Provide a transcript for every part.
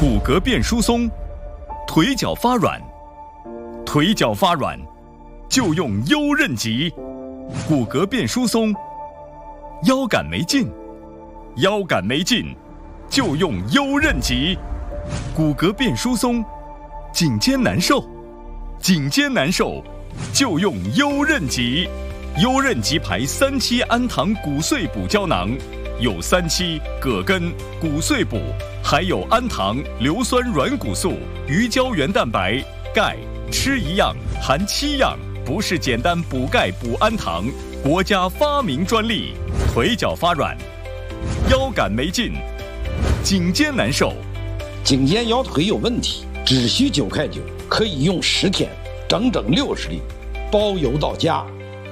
骨骼变疏松，腿脚发软，腿脚发软就用优韧极。骨骼变疏松，腰杆没劲，腰杆没劲就用优韧极。骨骼变疏松，颈肩难受，颈肩难受就用优韧极。优韧极牌3期氨糖骨碎补胶囊，有3期、葛根、骨碎补，还有氨糖、硫酸软骨素、鱼胶原蛋白、钙，吃一样含7样，不是简单补钙补氨糖，国家发明专利。腿脚发软，腰杆没劲，颈肩难受， 颈肩腰腿有问题，只需9块9，可以用10天，整整60粒，包邮到家。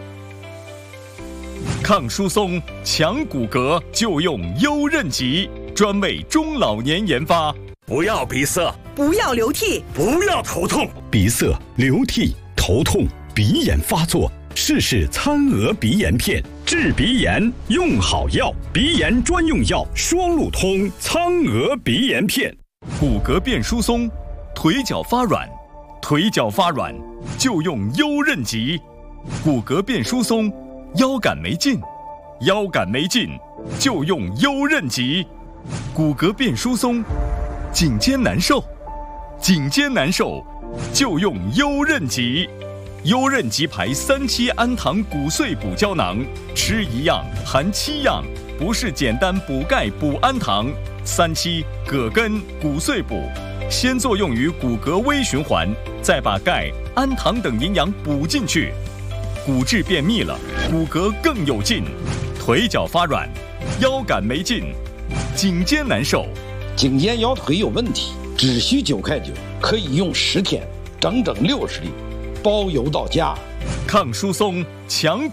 抗疏松、强骨骼就用优韧极，专为中老年研发。 不要鼻塞， 不要流涕， 不要头痛。 鼻塞、流涕、头痛、鼻炎发作，试试苍鹅鼻炎片，治鼻炎用好药，鼻炎专用药双路通苍鹅鼻炎片。 骨骼变疏松，腿脚发软，腿脚发软就用优韧极。骨骼变疏松，腰杆没劲，腰杆没劲就用优韧极。骨骼变疏松，颈肩难受，颈肩难受就用优韧极。优韧极牌3期氨糖骨碎补胶囊，吃一样含7样，不是简单补钙补氨糖。3期、葛根、骨碎补，先作用于骨骼微循环，再把钙、氨糖等营养补进去。骨质变密了，骨骼更有劲。腿脚发软，腰杆没劲，颈肩难受， 颈肩腰腿有问题，只需9块9，可以用10天，整整60粒，包邮到家。 抗疏松，强